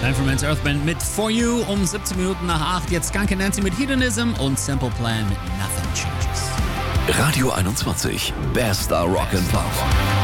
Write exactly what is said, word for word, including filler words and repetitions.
Man's Earth Band mit For You um siebzehn Minuten nach acht. Jetzt Skunk and Nancy mit Hedonism und Simple Plan mit Nothing Changes. Radio einundzwanzig, Best Star Rock and Pop.